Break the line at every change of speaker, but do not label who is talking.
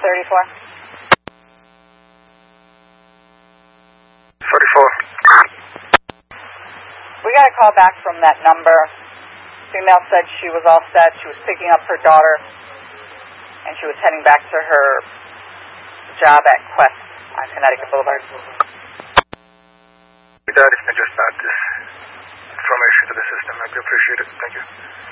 34.
We got a call back from that number. Female said she was all set. She was picking up her daughter, and she was heading back to her job at Quest on Connecticut Boulevard.
That is just add this information to the system. I do appreciate it. Thank you.